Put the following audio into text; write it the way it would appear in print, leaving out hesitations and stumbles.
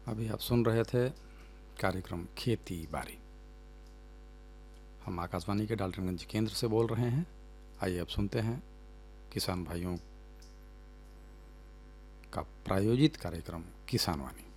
अभी आप सुन रहे थे कार्यक्रम खेती बाड़ी। हम आकाशवाणी के डाल्टनगंज केंद्र से बोल रहे हैं। आइए अब सुनते हैं किसान भाइयों का प्रायोजित कार्यक्रम किसान वाणी।